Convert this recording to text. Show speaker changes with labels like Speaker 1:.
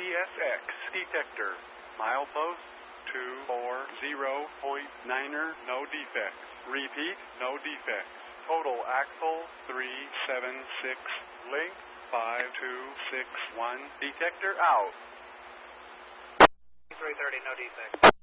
Speaker 1: CSX detector. Milepost 240.9er, no defects. Repeat, no defects. Total axle 376. Link 5261. Detector out.
Speaker 2: 330, no defects.